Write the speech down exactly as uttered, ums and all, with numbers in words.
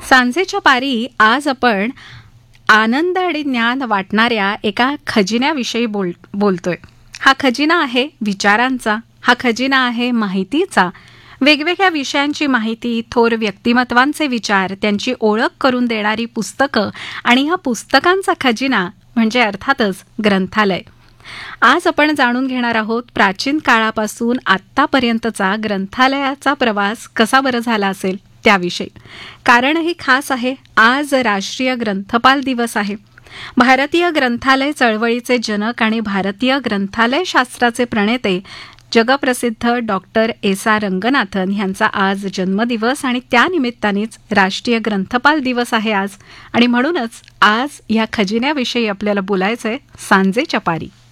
सांजेच्या पारी आज आपण आनंद आणि ज्ञान वाटणाऱ्या एका खजिन्याविषयी बोल बोलतोय. हा खजिना आहे विचारांचा, हा खजिना आहे माहितीचा. वेगवेगळ्या विषयांची माहिती, थोर व्यक्तिमत्वांचे विचार, त्यांची ओळख करून देणारी पुस्तकं आणि ह्या पुस्तकांचा खजिना म्हणजे अर्थातच ग्रंथालय. आज आपण जाणून घेणार आहोत प्राचीन काळापासून आत्तापर्यंतचा ग्रंथालयाचा प्रवास कसा बरं झाला असेल त्याविषयी. कारणही खास आहे, आज राष्ट्रीय ग्रंथपाल दिवस आहे. भारतीय ग्रंथालय चळवळीचे जनक आणि भारतीय ग्रंथालय शास्त्राचे प्रणेते जगप्रसिद्ध डॉक्टर एस आर रंगनाथन यांचा आज जन्मदिवस आणि त्यानिमित्तानेच राष्ट्रीय ग्रंथपाल दिवस आहे आज. आणि म्हणूनच आज या खजिन्याविषयी आपल्याला बोलायचंय सांजेच्या पारी.